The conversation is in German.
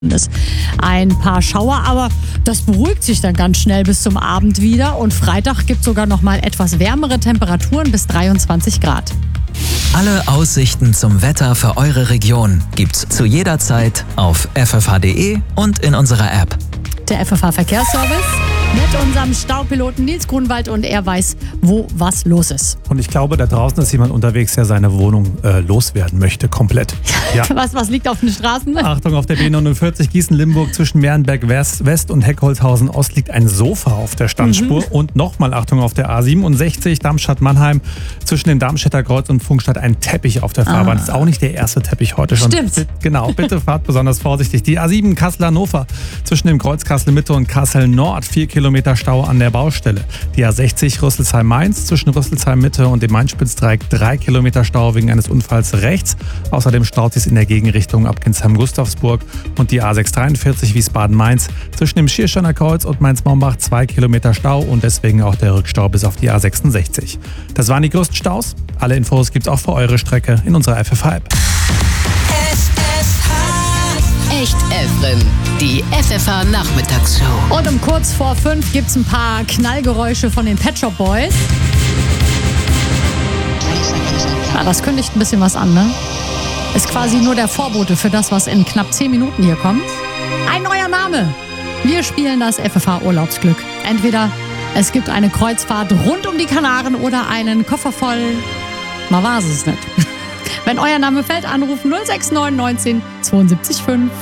Ein paar Schauer, aber das beruhigt sich dann ganz schnell bis zum Abend wieder. Und Freitag gibt sogar noch mal etwas wärmere Temperaturen bis 23 Grad. Alle Aussichten zum Wetter für eure Region gibt's zu jeder Zeit auf ffh.de und in unserer App. Der FFH Verkehrsservice mit unserem Staupiloten Nils Grunwald, und er weiß, wo was los ist. Und ich glaube, da draußen ist jemand unterwegs, der seine Wohnung loswerden möchte, komplett. Ja. Was liegt auf den Straßen? Achtung, auf der B49 Gießen-Limburg zwischen Mehrenberg West und Heckholzhausen Ost liegt ein Sofa auf der Standspur. Und nochmal Achtung, auf der A67 Darmstadt-Mannheim zwischen dem Darmstädter Kreuz und Pfungstadt ein Teppich auf der Fahrbahn. Das ist auch nicht der erste Teppich heute schon. Stimmt. Genau, bitte fahrt besonders vorsichtig. Die A7 Kassel-Hannover zwischen dem Kreuz Kassel-Mitte und Kassel-Nord 4 Kilometer Stau an der Baustelle. Die A60 Rüsselsheim-Mainz zwischen Rüsselsheim-Mitte und dem Main-Spitzdreieck 3 Kilometer Stau wegen eines Unfalls rechts. Außerdem staut es in der Gegenrichtung ab Ginsheim-Gustavsburg. Und die A643 Wiesbaden-Mainz zwischen dem Schiersteiner Kreuz und Mainz-Maumbach 2 Kilometer Stau und deswegen auch der Rückstau bis auf die A66. Das waren die größten Staus. Alle Infos gibt's auch für eure Strecke in unserer FFH-App. Echt Elfrim, die FFH Nachmittagsshow. Und um kurz vor 5 gibt's ein paar Knallgeräusche von den Pet Shop Boys. Ja, das kündigt ein bisschen was an, ne? Ist quasi nur der Vorbote für das, was in knapp 10 Minuten hier kommt. Ein neuer Name. Wir spielen das FFH Urlaubsglück. Entweder es gibt eine Kreuzfahrt rund um die Kanaren oder einen Koffer voll. Man weiß es nicht. Wenn euer Name fällt, anrufen 069 19 72 5.